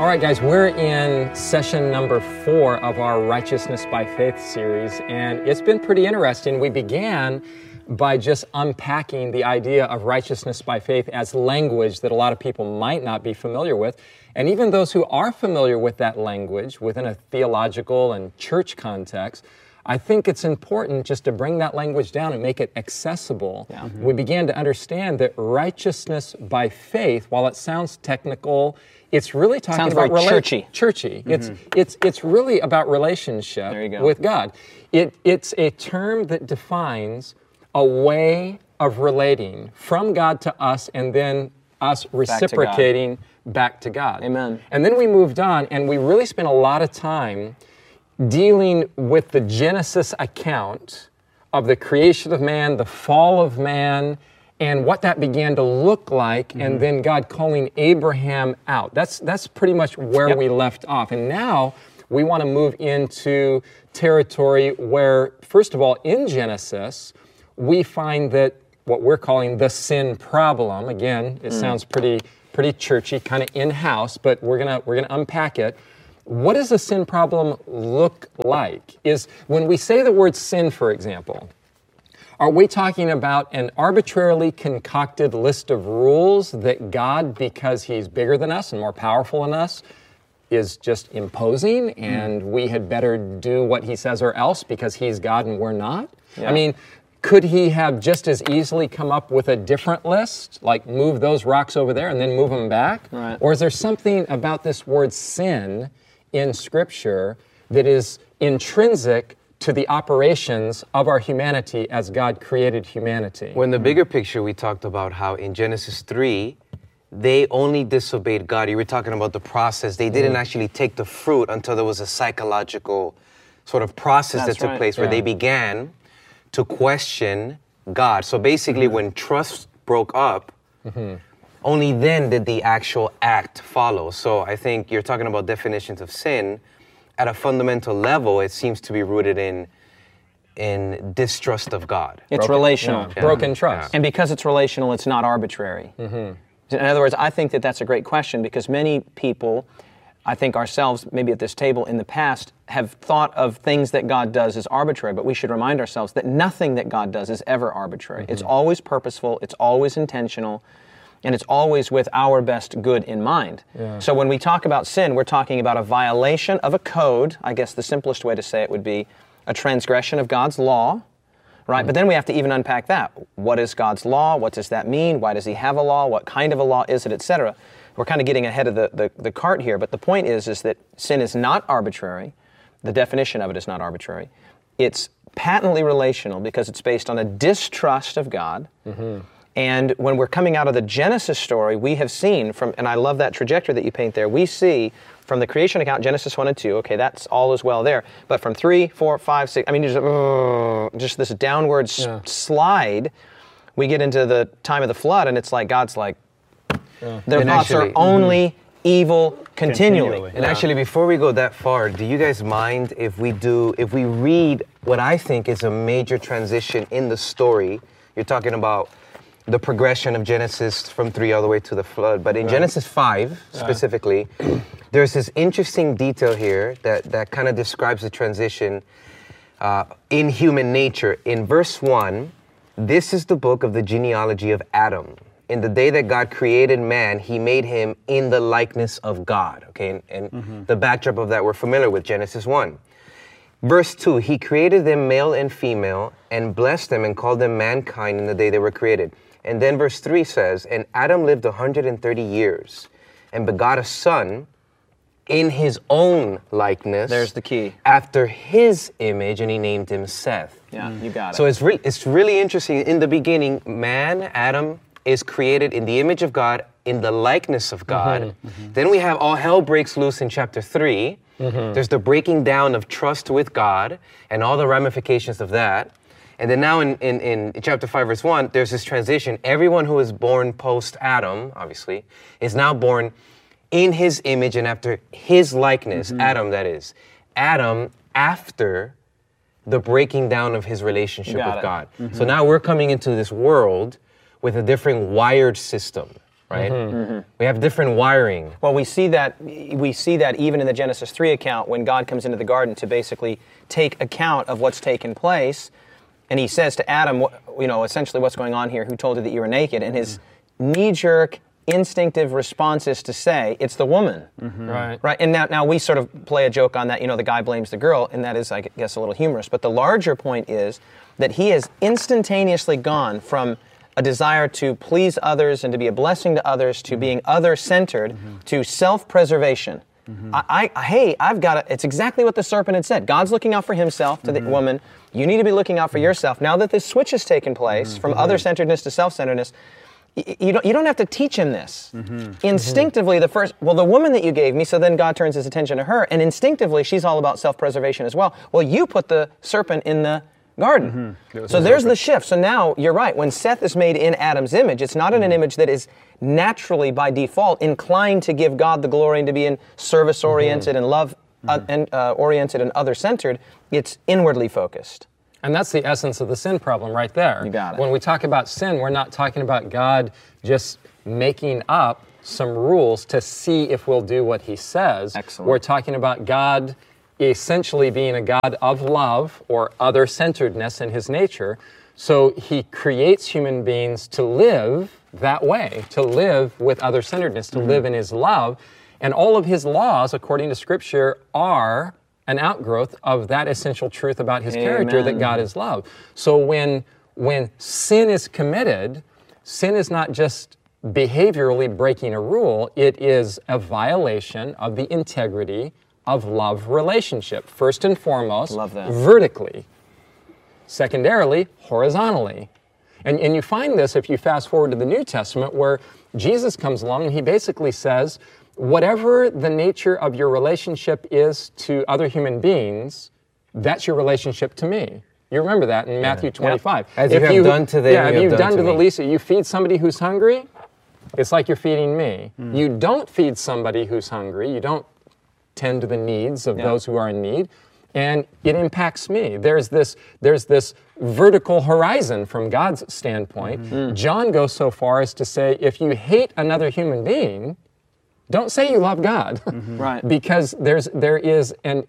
All right, guys, we're in session number 4 of our Righteousness by Faith series, and it's been pretty interesting. We began by just unpacking the idea of righteousness by faith as language that a lot of people might not be familiar with. And even those who are familiar with that language within a theological and church context, I think it's important just to bring that language down and make it accessible. Yeah. Mm-hmm. We began to understand that righteousness by faith, while it sounds technical, it's really talking about churchy. Mm-hmm. It's really about relationship with God. It's a term that defines a way of relating from God to us and then us reciprocating back to God. Amen. And then we moved on and we really spent a lot of time dealing with the Genesis account of the creation of man, the fall of man, and what that began to look like, and then God calling Abraham out. That's pretty much where we left off. And now we want to move into territory where, first of all, in Genesis, we find that what we're calling the sin problem, again, it sounds pretty churchy, kind of in-house, but we're gonna unpack it. What does a sin problem look like? Is when we say the word sin, for example, are we talking about an arbitrarily concocted list of rules that God, because He's bigger than us and more powerful than us, is just imposing, and we had better do what He says or else because He's God and we're not? Yeah. I mean, could He have just as easily come up with a different list, like move those rocks over there and then move them back? Right. Or is there something about this word sin in Scripture that is intrinsic to the operations of our humanity as God created humanity? Well, in the bigger picture, we talked about how in Genesis 3, they only disobeyed God. You were talking about the process. They didn't actually take the fruit until there was a psychological sort of process that took place where they began to question God. So basically, when trust broke up, only then did the actual act follow. So I think you're talking about definitions of sin. At a fundamental level, it seems to be rooted in distrust of God. It's relational. Broken trust. And because it's relational, it's not arbitrary. In other words, I think that that's a great question because many people, I think ourselves, maybe at this table in the past, have thought of things that God does as arbitrary, but we should remind ourselves that nothing that God does is ever arbitrary. It's always purposeful, it's always intentional, and it's always with our best good in mind. Yeah. So when we talk about sin, we're talking about a violation of a code. I guess the simplest way to say it would be a transgression of God's law, right? But then we have to even unpack that. What is God's law? What does that mean? Why does He have a law? What kind of a law is it, etc.? We're kind of getting ahead of the cart here, but the point is that sin is not arbitrary. The definition of it is not arbitrary. It's patently relational because it's based on a distrust of God. And when we're coming out of the Genesis story, we have seen from, and I love that trajectory that you paint there, we see from the creation account, Genesis 1 and 2, okay, that's all is well there. But from 3, 4, 5, 6, I mean, just this downward slide, we get into the time of the flood, and it's like God's like, their thoughts are only evil continually. And actually, before we go that far, do you guys mind if we read what I think is a major transition in the story? You're talking about the progression of Genesis from 3 all the way to the flood. But in Genesis 5, specifically, there's this interesting detail here that kind of describes the transition in human nature. In verse 1, this is the book of the genealogy of Adam. In the day that God created man, He made him in the likeness of God. Okay, and the backdrop of that we're familiar with, Genesis 1. Verse 2, He created them male and female and blessed them and called them mankind in the day they were created. And then verse 3 says, and Adam lived 130 years and begot a son in his own likeness. There's the key. After his image, and he named him Seth. Yeah, you got it. So it's really interesting. In the beginning, man, Adam, is created in the image of God, in the likeness of God. Then we have all hell breaks loose in chapter 3. There's the breaking down of trust with God and all the ramifications of that. And then now in chapter 5, verse 1, there's this transition. Everyone who is born post-Adam, obviously, is now born in His image and after His likeness, Adam, that is. Adam after the breaking down of his relationship with God. So now we're coming into this world with a different wired system. right? We have different wiring. Well, we see that even in the Genesis 3 account when God comes into the garden to basically take account of what's taken place, and he says to Adam, essentially what's going on here, who told you that you were naked, and his knee-jerk instinctive response is to say, it's the woman. Right. Right, and now we sort of play a joke on that, the guy blames the girl, and that is, I guess, a little humorous, but the larger point is that he has instantaneously gone from a desire to please others and to be a blessing to others, to being other-centered, to self-preservation. It's exactly what the serpent had said. God's looking out for himself to the woman. You need to be looking out for yourself. Now that this switch has taken place from other-centeredness to self-centeredness, you don't have to teach him this. Instinctively, the woman that you gave me, so then God turns his attention to her, and instinctively, she's all about self-preservation as well. Well, you put the serpent in the garden. So there's the shift. So now, you're right, when Seth is made in Adam's image, it's not in an image that is naturally, by default, inclined to give God the glory and to be in service-oriented and love oriented and other-centered. It's inwardly focused. And that's the essence of the sin problem right there. You got it. When we talk about sin, we're not talking about God just making up some rules to see if we'll do what he says. Excellent. We're talking about God essentially being a God of love or other-centeredness in his nature. So he creates human beings to live that way, to live with other-centeredness, to live in his love. And all of his laws, according to Scripture, are an outgrowth of that essential truth about his character, that God is love. So when sin is committed, sin is not just behaviorally breaking a rule, it is a violation of the integrity of love relationship. First and foremost, Love that. vertically. Secondarily, horizontally. And you find this if you fast forward to the New Testament, where Jesus comes along and he basically says, whatever the nature of your relationship is to other human beings, that's your relationship to me. You remember that in Matthew 25. As if you have done to them, yeah, if you've done to the me. least, you feed somebody who's hungry, it's like you're feeding me. You don't feed somebody who's hungry. You don't tend to the needs of those who are in need, and it impacts me. There's this vertical horizon from God's standpoint. John goes so far as to say, if you hate another human being, don't say you love God, Right? because there is an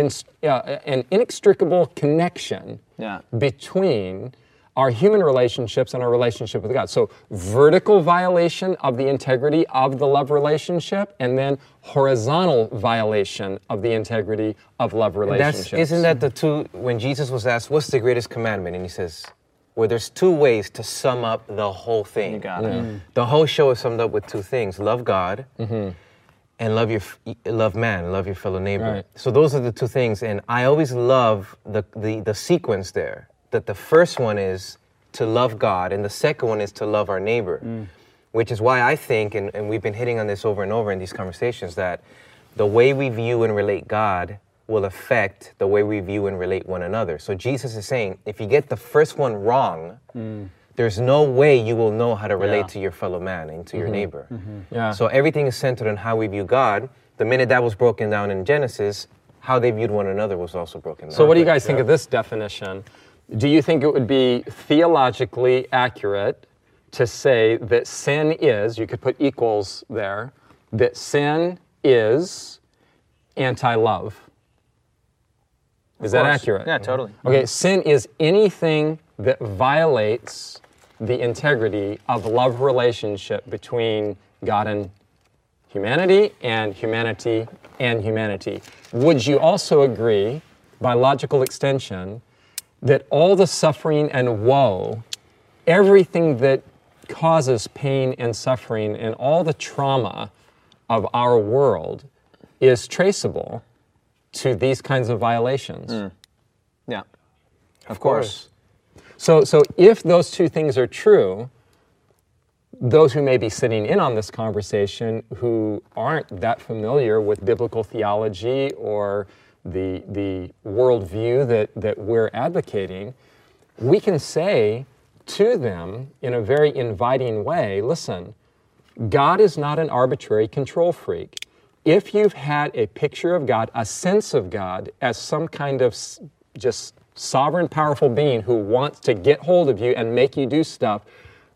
inextricable connection between our human relationships and our relationship with God. So vertical violation of the integrity of the love relationship, and then horizontal violation of the integrity of love relationships. Isn't that the two, when Jesus was asked, what's the greatest commandment? And he says, well, there's two ways to sum up the whole thing. You got it. The whole show is summed up with two things: love God and love man, love your fellow neighbor. Right. So those are the two things, and I always love the sequence there. That the first one is to love God, and the second one is to love our neighbor, which is why I think, and we've been hitting on this over and over in these conversations, that the way we view and relate God will affect the way we view and relate one another. So Jesus is saying, if you get the first one wrong, there's no way you will know how to relate to your fellow man and to your neighbor. Yeah. So everything is centered on how we view God. The minute that was broken down in Genesis, how they viewed one another was also broken down. So what do you guys think of this definition? Do you think it would be theologically accurate to say that sin is, you could put equals there, that sin is anti-love? Is that accurate? Yeah, totally. Okay, sin is anything that violates the integrity of love relationship between God and humanity and humanity and humanity. Would you also agree, by logical extension, that all the suffering and woe, everything that causes pain and suffering and all the trauma of our world is traceable to these kinds of violations? Yeah, of course. So if those two things are true, those who may be sitting in on this conversation who aren't that familiar with biblical theology or the worldview that we're advocating, we can say to them in a very inviting way, listen, God is not an arbitrary control freak. If you've had a picture of God, a sense of God as some kind of just sovereign, powerful being who wants to get hold of you and make you do stuff,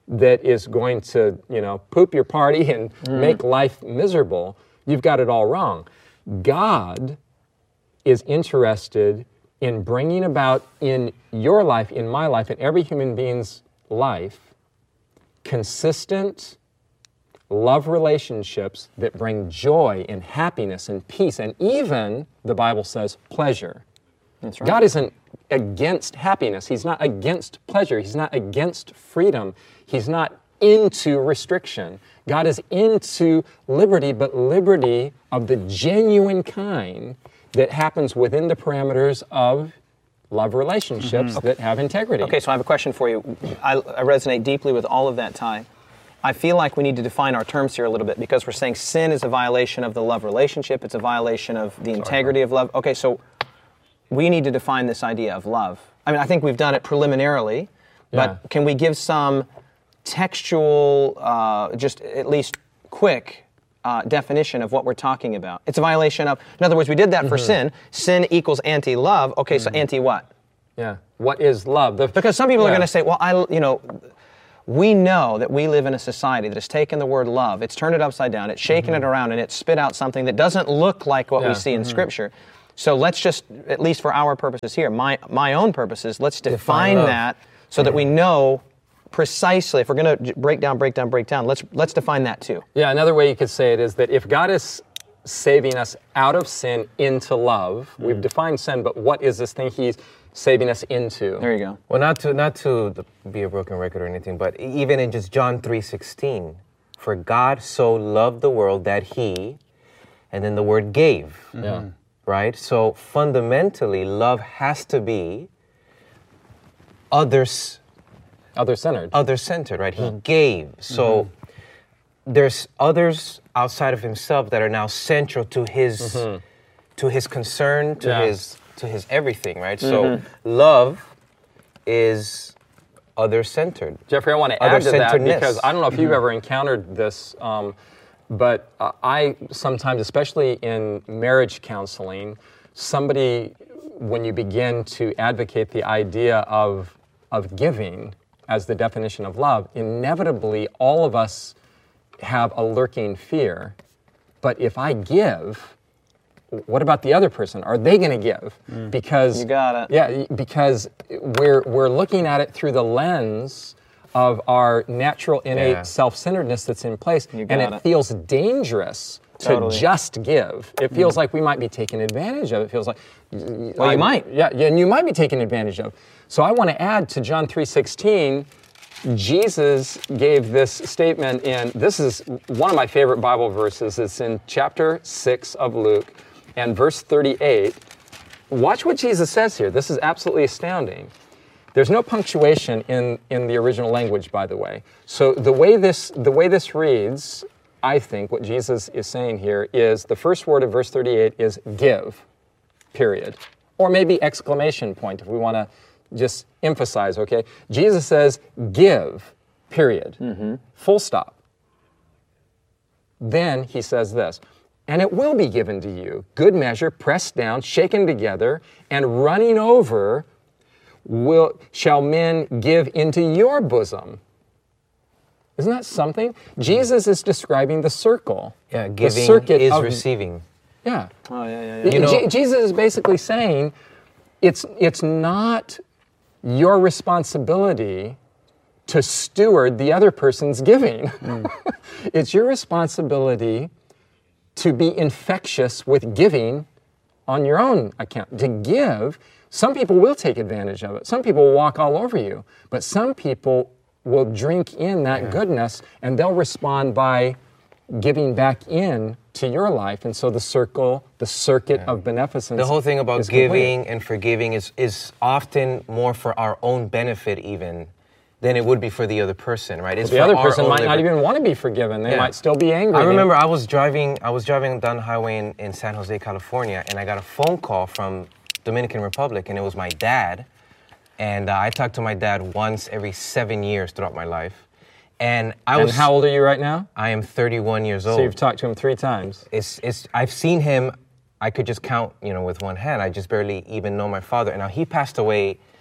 that is going to, poop your party and make life miserable, you've got it all wrong. God is interested in bringing about in your life, in my life, in every human being's life, consistent love relationships that bring joy and happiness and peace, and even, the Bible says, pleasure. That's right. God isn't against happiness. He's not against pleasure. He's not against freedom. He's not into restriction. God is into liberty, but liberty of the genuine kind that happens within the parameters of love relationships that have integrity. Okay, so I have a question for you. I resonate deeply with all of that, Ty. I feel like we need to define our terms here a little bit, because we're saying sin is a violation of the love relationship. It's a violation of the integrity of love. Okay, so we need to define this idea of love. I mean, I think we've done it preliminarily, but can we give some textual, just at least quick definition of what we're talking about? It's a violation of, in other words, we did that for sin. Sin equals anti-love. Okay, so anti what? Yeah. What is love? Because some people are going to say, well, we know that we live in a society that has taken the word love, it's turned it upside down, it's shaken it around, and it's spit out something that doesn't look like what we see in Scripture. So let's just, at least for our purposes here, my own purposes, let's define that so that we know precisely, if we're going to break down, let's define that too. Yeah, another way you could say it is that if God is saving us out of sin into love, we've defined sin, but what is this thing He's saving us into? There you go. Well, not to be a broken record or anything, but even in just John 3:16, for God so loved the world that He, and then the word gave. Yeah. Right? So fundamentally, love has to be Other-centered. Other-centered, right? He gave. So there's others outside of himself that are now central to his concern, to his everything, right? So love is other-centered. Jeffrey, I want to add to that because I don't know if you've ever encountered this, but I sometimes, especially in marriage counseling, when you begin to advocate the idea of giving as the definition of love, inevitably all of us have a lurking fear. But if I give, what about the other person? Are they going to give? Because you got it. Yeah, because we're looking at it through the lens of our natural innate self-centeredness that's in place, and it feels dangerous to just give. It feels like we might be taking advantage of it. It feels like you might. Yeah, and you might be taken advantage of. So I want to add to John 3:16. Jesus gave this statement this is one of my favorite Bible verses. It's in chapter 6 of Luke and verse 38. Watch what Jesus says here. This is absolutely astounding. There's no punctuation in the original language, by the way. So the way this reads, I think what Jesus is saying here is the first word of verse 38 is give, period. Or maybe exclamation point if we want to just emphasize, okay? Jesus says give, period, full stop. Then he says this, and it will be given to you, good measure, pressed down, shaken together, and running over shall men give into your bosom. Isn't that something? Jesus is describing the circle. Yeah, giving the circuit is of receiving. Yeah. Oh, yeah. Jesus is basically saying it's not your responsibility to steward the other person's giving. It's your responsibility to be infectious with giving on your own account. To give, some people will take advantage of it. Some people will walk all over you. But some people will drink in that goodness, and they'll respond by giving back in to your life. And so the circuit of beneficence. The whole thing about giving and forgiving is often more for our own benefit even than it would be for the other person, right? The other person might not even want to be forgiven. They might still be angry. I remember I was driving down the highway in San Jose, California, and I got a phone call from Dominican Republic, and it was my dad. And I talked to my dad once every 7 years throughout my life. And how old are you right now? I am 31 years old. So you've talked to him 3 times. I've seen him, I could just count, with one hand. I just barely even know my father. And now he passed away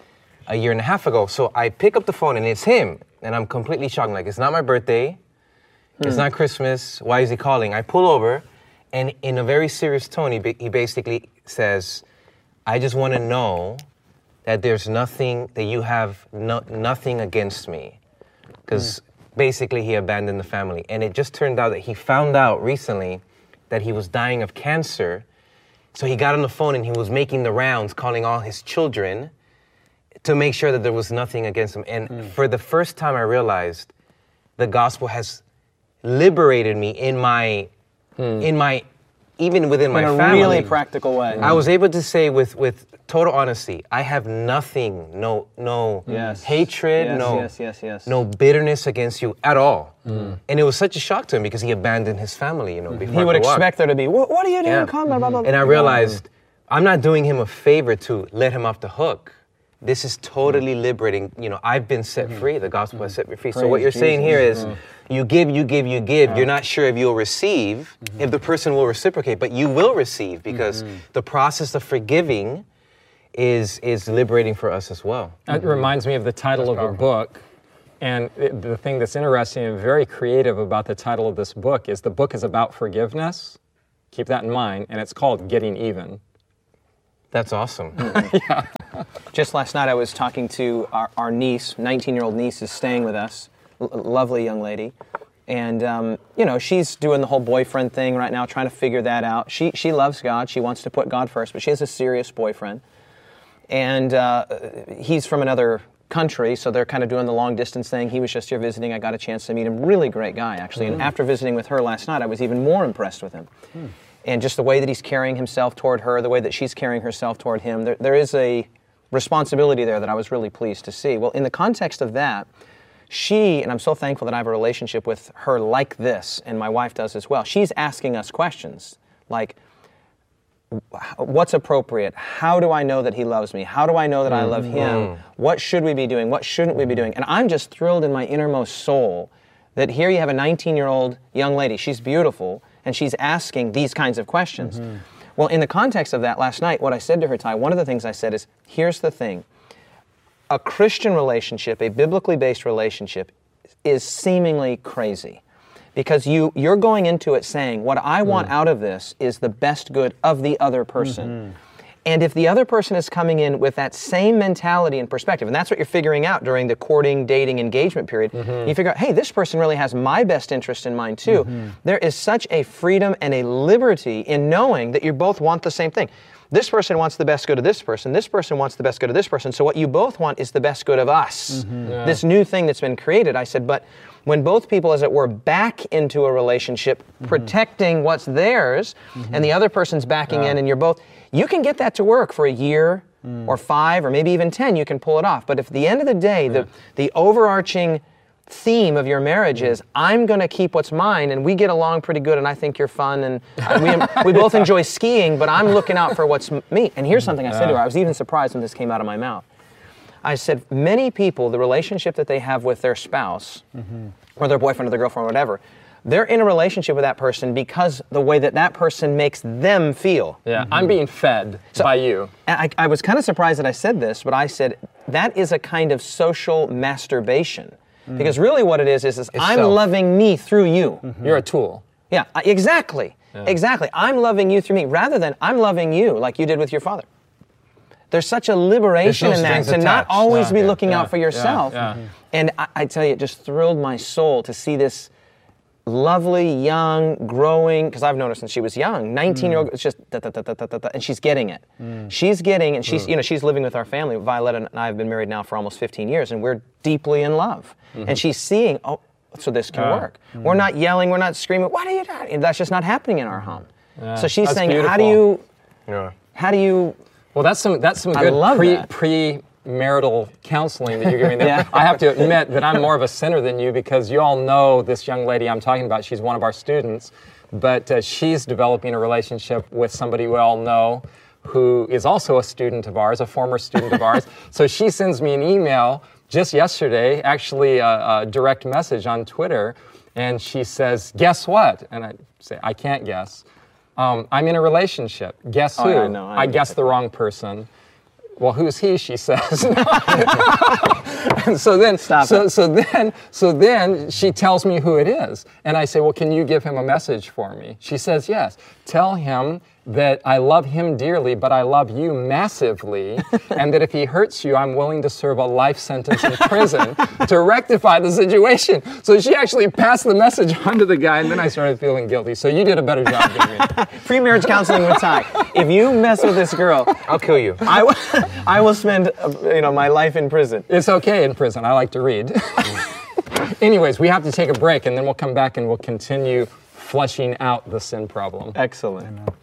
a year and a half ago. So I pick up the phone and it's him. And I'm completely shocked. Like, it's not my birthday. It's not Christmas. Why is he calling? I pull over, and in a very serious tone, he basically says, I just want to know that there's nothing, that you have nothing against me. Because basically he abandoned the family. And it just turned out that he found out recently that he was dying of cancer. So he got on the phone and he was making the rounds, calling all his children to make sure that there was nothing against him. And for the first time I realized the gospel has liberated me in my even within my family. In a really practical way. I was able to say with total honesty, I have nothing, no hatred, no bitterness against you at all. And it was such a shock to him because he abandoned his family, you know, before he would expect there to be, what are you doing? Come on, blah, blah, blah. And I realized I'm not doing him a favor to let him off the hook. This is totally liberating. You know, I've been set free. The gospel has set me free. So what you're saying here is, you give. You're not sure if you'll receive, if the person will reciprocate, but you will receive because the process of forgiving is liberating for us as well. That reminds me of the title of a book. And the thing that's interesting and very creative about the title of this book is the book is about forgiveness. Keep that in mind. And it's called Getting Even. That's awesome. Yeah. Just last night I was talking to our niece, 19-year-old niece is staying with us, lovely young lady. And, you know, she's doing the whole boyfriend thing right now, trying to figure that out. She loves God. She wants to put God first, but she has a serious boyfriend. And he's from another country, so they're kind of doing the long-distance thing. He was just here visiting. I got a chance to meet him. Really great guy, actually. And after visiting with her last night, I was even more impressed with him. And just the way that he's carrying himself toward her, the way that she's carrying herself toward him, there is a responsibility there that I was really pleased to see. Well, in the context of that, and I'm so thankful that I have a relationship with her like this, and my wife does as well, she's asking us questions like, what's appropriate? How do I know that he loves me? How do I know that I love him? What should we be doing? What shouldn't we be doing? And I'm just thrilled in my innermost soul that here you have a 19-year-old young lady, she's beautiful, and she's asking these kinds of questions. Well, in the context of that last night, what I said to her, Ty, one of the things I said is, here's the thing. A Christian relationship, a biblically based relationship, is seemingly crazy. Because you're going into it saying, what I want out of this is the best good of the other person. And if the other person is coming in with that same mentality and perspective, and that's what you're figuring out during the courting, dating, engagement period, you figure out, hey, this person really has my best interest in mind too. There is such a freedom and a liberty in knowing that you both want the same thing. This person wants the best good of this person wants the best good of this person, so what you both want is the best good of us. This new thing that's been created. I said, but when both people, as it were, back into a relationship, protecting what's theirs, and the other person's backing in, and you're both, you can get that to work for a year, or 5, or maybe even 10, you can pull it off. But if at the end of the day, the overarching theme of your marriage is, I'm going to keep what's mine, and we get along pretty good, and I think you're fun, and we both enjoy skiing, but I'm looking out for what's me. And here's something I said to her. I was even surprised when this came out of my mouth. I said, many people, the relationship that they have with their spouse, or their boyfriend or their girlfriend or whatever, they're in a relationship with that person because the way that person makes them feel. Yeah, I'm being fed by you. I was kind of surprised that I said this, but I said, that is a kind of social masturbation. Because really what it is I'm loving me through you. You're a tool. Yeah, exactly. Yeah. Exactly. I'm loving you through me, rather than I'm loving you like you did with your father. There's such a liberation in that to not always be looking out for yourself. And I tell you, it just thrilled my soul to see this lovely, young, growing, because I've noticed since she was young, 19-year-old, it's just and she's getting it. She's getting, and she's, she's living with our family. Violetta and I have been married now for almost 15 years, and we're deeply in love. And she's seeing, so this can work. We're not yelling, we're not screaming, what are you doing? And that's just not happening in our home. So she's saying, beautiful. how do you? Well, that's some good pre-marital counseling that you're giving them. I have to admit that I'm more of a sinner than you, because you all know this young lady I'm talking about. She's one of our students, but she's developing a relationship with somebody we all know who is also a student of ours, a former student of ours. So she sends me an email just yesterday, actually a direct message on Twitter, and she says, guess what? And I say, I can't guess. I'm in a relationship. Guess who? I know. I guessed the wrong person. well, who's he? She says. And so then, so then she tells me who it is, and I say, well, can you give him a message for me? She says, yes. Tell him that I love him dearly, but I love you massively, and that if he hurts you, I'm willing to serve a life sentence in prison to rectify the situation. So she actually passed the message on to the guy, and then I started feeling guilty. So you did a better job, Jamie. Pre-marriage counseling with Ty. If you mess with this girl, I'll kill you. I will spend my life in prison. It's okay in prison. I like to read. Anyways, we have to take a break, and then we'll come back and we'll continue fleshing out the sin problem. Excellent. Amen.